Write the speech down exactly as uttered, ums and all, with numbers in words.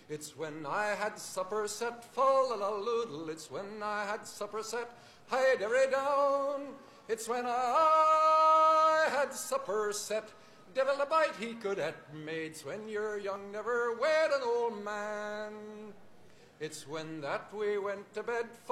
It's when I had supper set, fall-a-la-loodle. It's when I had supper set, hide-a-ray down. It's when I had supper set, devil a bite he could at maids. When you're young, never wed an old man. It's when that we went to bed.